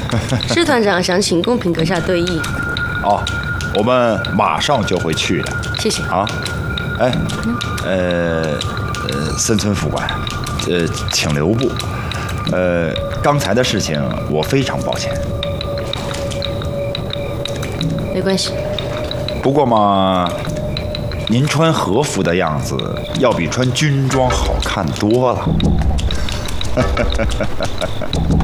施团长想请公平阁下对议。 哦，我们马上就会去的。 谢谢。 啊，哎，森村副官，请留步。刚才的事情我非常抱歉。 没关系。 不过嘛，您穿和服的样子要比穿军装好看多了。